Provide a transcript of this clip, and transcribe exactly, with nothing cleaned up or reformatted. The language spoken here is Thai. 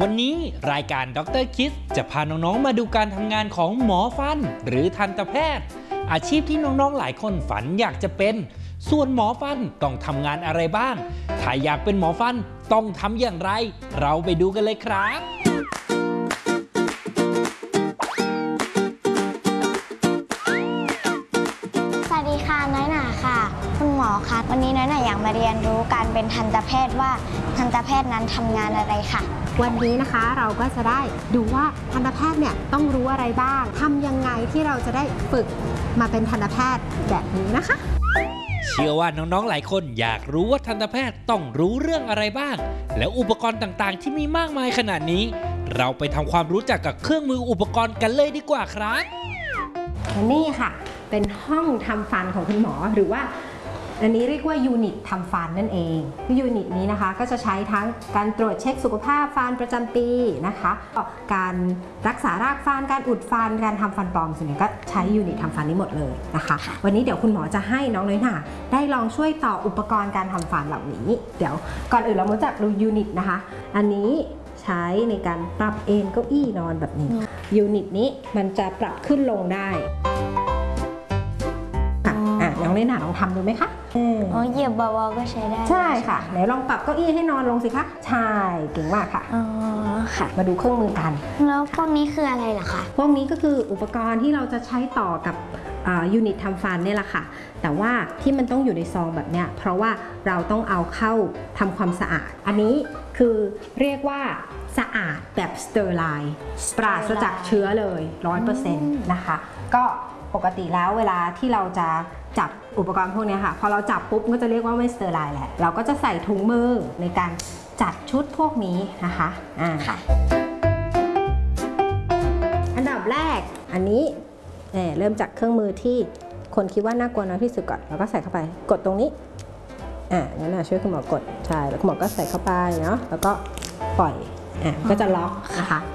วันนี้รายการด็อกเตอร์คิดจะพาน้องๆมาดูการทำงานของหมอฟันหรือทันตแพทย์อาชีพที่น้องๆหลายคนฝันอยากจะเป็นส่วนหมอฟันต้องทำงานอะไรบ้างถ้าอยากเป็นหมอฟันต้องทำอย่างไรเราไปดูกันเลยครับสวัสดีค่ะน้อยหนาค่ะคุณหมอคะวันนี้น้อยหนาอยากมาเรียนรู้การเป็นทันตแพทย์ว่าทันตแพทย์นั้นทำงานอะไรค่ะวันนี้นะคะเราก็จะได้ดูว่าทันตแพทย์เนี่ยต้องรู้อะไรบ้างทำยังไงที่เราจะได้ฝึกมาเป็นทันตแพทย์แบบนี้นะคะเชื่อว่าน้องๆหลายคนอยากรู้ว่าทันตแพทย์ต้องรู้เรื่องอะไรบ้างแล้วอุปกรณ์ต่างๆที่มีมากมายขนาดนี้เราไปทำความรู้จักกับเครื่องมืออุปกรณ์กันเลยดีกว่าครับนี่ค่ะเป็นห้องทำฟันของคุณหมอหรือว่าอันนี้เรียกว่ายูนิตทำฟันนั่นเองยูนิตนี้นะคะก็จะใช้ทั้งการตรวจเช็คสุขภาพฟันประจำปีนะคะการรักษารากฟันการอุดฟันการทำฟันปลอมส่วนใหญ่ก็ใช้ยูนิตทำฟันนี้หมดเลยนะคะวันนี้เดี๋ยวคุณหมอจะให้น้องน้อยหนาได้ลองช่วยต่ออุปกรณ์การทำฟันเหล่านี้เดี๋ยวก่อนอื่นเรามาจากดูยูนิตนะคะอันนี้ใช้ในการปรับเอนเก้าอี้นอนแบบนี้ยูนิตนี้มันจะปรับขึ้นลงได้น้องเล่นหาลองทำดูไหมคะอ๋อเหยียบเบาๆก็ใช้ได้ใช่ค่ะไหนลองปรับเก้าอี้ให้นอนลงสิคะใช่เก่งมากค่ะอ๋อค่ะมาดูเครื่องมือกันแล้วพวกนี้คืออะไรล่ะคะพวกนี้ก็คืออุปกรณ์ที่เราจะใช้ต่อกับยูนิตทำฟันเนี่ยแหละค่ะแต่ว่าที่มันต้องอยู่ในซองแบบเนี้ยเพราะว่าเราต้องเอาเข้าทำความสะอาดอันนี้คือเรียกว่าสะอาดแบบสเตอร์ไลน์ปราศจากเชื้อเลย ร้อยเปอร์เซ็นต์ นะคะก็ปกติแล้วเวลาที่เราจะจับอุปกรณ์พวกนี้ค่ะพอเราจับปุ๊บก็จะเรียกว่าไม่สเตอร์ไลน์แหละเราก็จะใส่ถุงมือในการจัดชุดพวกนี้นะคะอ่าค่ะอันดับแรกอันนี้เ, เริ่มจากเครื่องมือที่คนคิดว่าน่ากลัวน้อยที่สุดก่อนเราก็ใส่เข้าไปกดตรงนี้อ่างั้นนะช่วยคุณหมอกดใช่แล้วคุณหมอก็ใส่เข้าไปเนาะแล้วก็ปล่อยอ่าก็จะล็อกนะคะ